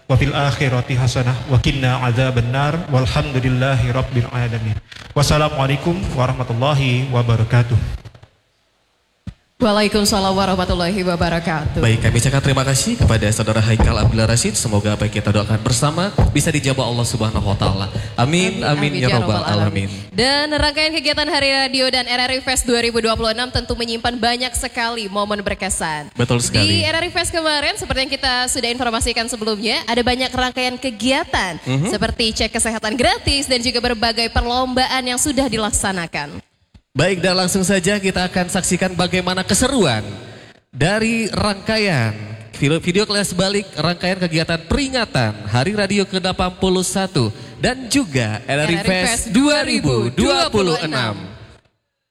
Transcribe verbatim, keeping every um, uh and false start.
wa fil akhirati hasanah wa qina adzabannar walhamdulillahi rabbil alamin. Wassalamualaikum warahmatullahi wabarakatuh. Waalaikumsalam warahmatullahi wabarakatuh. Baik, kami ucapkan terima kasih kepada Saudara Haikal Abdullah Rashid. Semoga apa yang kita doakan bersama bisa dijawab Allah Subhanahu wa taala. Amin, amin, amin ya rabbal alamin. Dan rangkaian kegiatan Hari Radio dan R R I Fest dua ribu dua puluh enam tentu menyimpan banyak sekali momen berkesan. Betul sekali. Di R R I Fest kemarin seperti yang kita sudah informasikan sebelumnya, ada banyak rangkaian kegiatan mm-hmm. seperti cek kesehatan gratis dan juga berbagai perlombaan yang sudah dilaksanakan. Baik, dan langsung saja kita akan saksikan bagaimana keseruan dari rangkaian video, video kelas balik rangkaian kegiatan peringatan Hari Radio ke delapan puluh satu dan juga R R I Fest dua ribu dua puluh enam.